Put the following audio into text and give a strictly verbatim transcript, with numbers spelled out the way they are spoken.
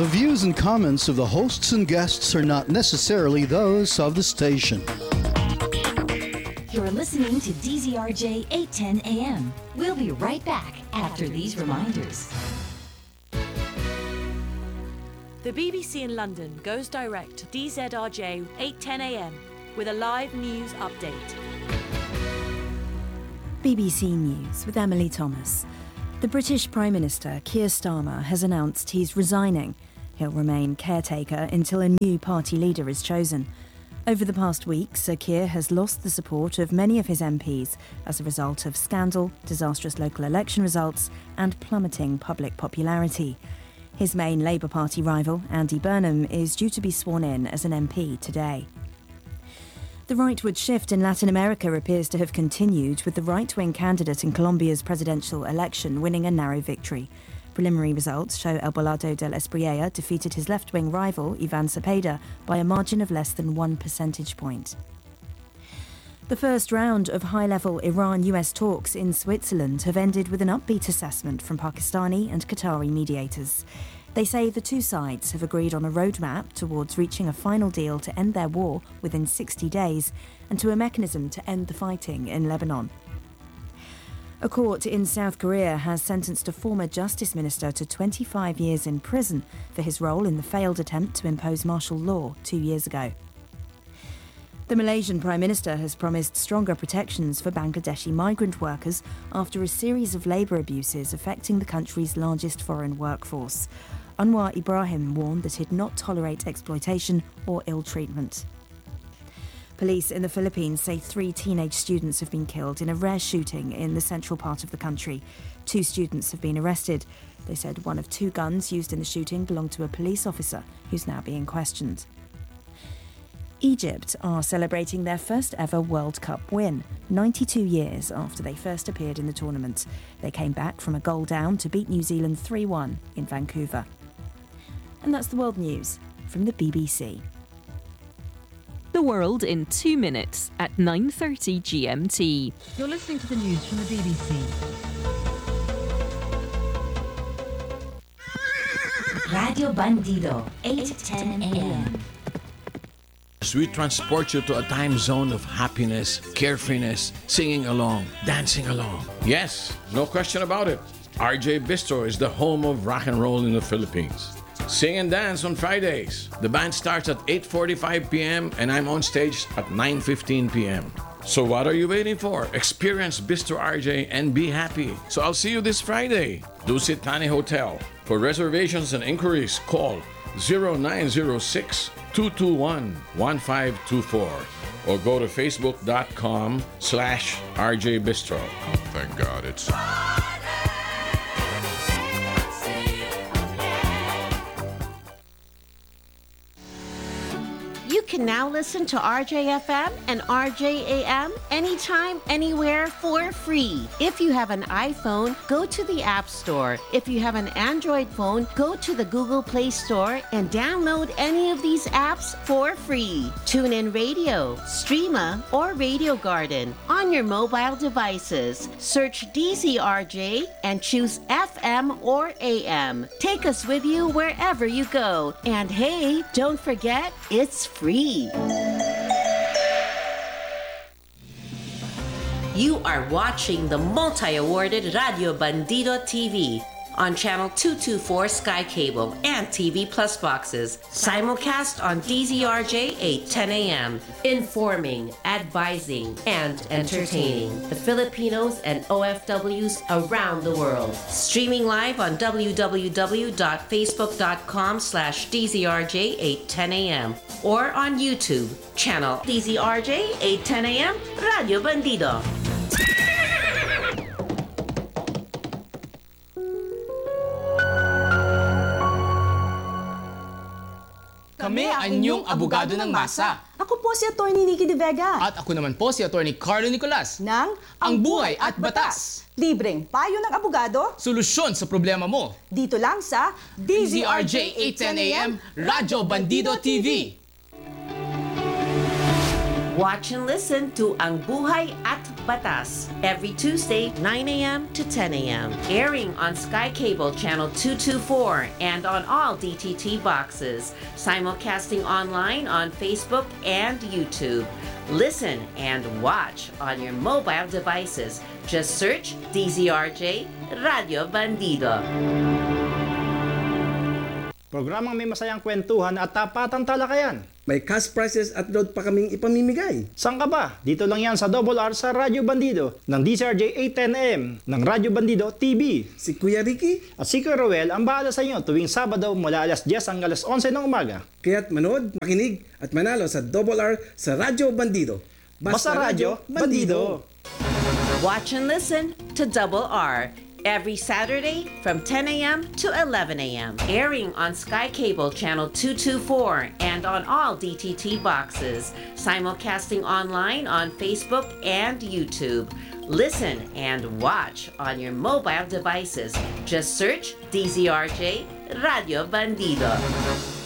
The views and comments of the hosts and guests are not necessarily those of the station. You're listening to D Z R J eight ten A M. We'll be right back after these reminders. The B B C in London goes direct to D Z R J eight ten A M with a live news update. B B C News with Emily Thomas. The British Prime Minister Keir Starmer has announced he's resigning. He'll remain caretaker until a new party leader is chosen. Over the past week, Sir Keir has lost the support of many of his M Ps as a result of scandal, disastrous local election results and plummeting public popularity. His main Labour Party rival, Andy Burnham, is due to be sworn in as an M P today. The rightward shift in Latin America appears to have continued, with the right-wing candidate in Colombia's presidential election winning a narrow victory. Preliminary results show Abelardo del Espriella defeated his left-wing rival, Ivan Cepeda, by a margin of less than one percentage point. The first round of high-level Iran-U S talks in Switzerland have ended with an upbeat assessment from Pakistani and Qatari mediators. They say the two sides have agreed on a roadmap towards reaching a final deal to end their war within sixty days and to a mechanism to end the fighting in Lebanon. A court in South Korea has sentenced a former justice minister to twenty-five years in prison for his role in the failed attempt to impose martial law two years ago. The Malaysian Prime Minister has promised stronger protections for Bangladeshi migrant workers after a series of labour abuses affecting the country's largest foreign workforce. Anwar Ibrahim warned that he'd not tolerate exploitation or ill treatment. Police in the Philippines say three teenage students have been killed in a rare shooting in the central part of the country. Two students have been arrested. They said one of two guns used in the shooting belonged to a police officer who's now being questioned. Egypt are celebrating their first ever World Cup win, ninety-two years after they first appeared in the tournament. They came back from a goal down to beat New Zealand three one in Vancouver. And that's the world news from the B B C. The world in two minutes at nine thirty G M T. You're listening to the news from the B B C. Radio Bandido, eight ten A M. We transport you to a time zone of happiness, carefreeness, singing along, dancing along. Yes, no question about it. R J Bistro is the home of rock and roll in the Philippines. Sing and dance on Fridays. The band starts at eight forty-five p.m. and I'm on stage at nine fifteen p.m. So what are you waiting for? Experience Bistro R J and be happy. So I'll see you this Friday. Dusit Thani Hotel. For reservations and inquiries, call zero nine zero six, two two one, one five two four or go to facebook.com slash RJ Bistro. Thank God it's... You can now listen to R J F M and R J A M anytime, anywhere for free. If you have an iPhone, go to the App Store. If you have an Android phone, go to the Google Play Store and download any of these apps for free. TuneIn Radio, Streama, or Radio Garden on your mobile devices. Search D Z R J and choose F M or A M. Take us with you wherever you go. And hey, don't forget, it's free. You are watching the multi-awarded Radio Bandido T V on channel two twenty-four Sky Cable and T V Plus boxes. Simulcast on D Z R J eight ten A M. Informing, advising, and entertaining the Filipinos and O F Ws around the world. Streaming live on www.facebook.com slash DZRJ810am or on YouTube, channel D Z R J eight ten A M Radio Bandido. Kami ang inyong abogado ng masa. Ako po si Attorney Nikki De Vega. At ako naman po si Attorney Carlo Nicolas. Ng Ang Buhay at Batas. Libreng payo ng abogado. Solusyon sa problema mo. Dito lang sa D Z R J eight ten A M Radyo Bandido T V. Watch and listen to Ang Buhay at Batas every Tuesday, nine a.m. to ten a.m. Airing on Sky Cable Channel two twenty-four and on all D T T boxes. Simulcasting online on Facebook and YouTube. Listen and watch on your mobile devices. Just search D Z R J Radio Bandido. Programang may masayang kwentuhan at tapatang talakayan. May cash prizes at load pa kaming ipamimigay. Saan ka ba? Dito lang yan sa Double R sa Radyo Bandido ng D Z R J eight ten A M ng Radyo Bandido T V. Si Kuya Ricky at si Kuya Roel ang bahala sa inyo tuwing Sabado mula alas diyes hanggang alas onse ng umaga. Kaya't manood, makinig at manalo sa Double R sa Radyo Bandido. Basta, Basta Radyo Bandido. Watch and listen to Double R every Saturday from ten a.m. to eleven a.m. Airing on Sky Cable Channel two twenty-four and on all D T T boxes. Simulcasting online on Facebook and YouTube. Listen and watch on your mobile devices. Just search D Z R J Radio Bandido.